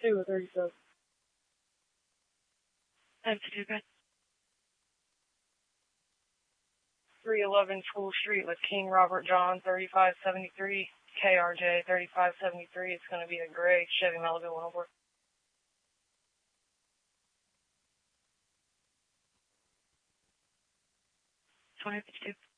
2 or 37. 72, good. 311 School Street with King Robert John, 3573, KRJ 3573. It's going to be a gray Chevy Malibu 104. 2052.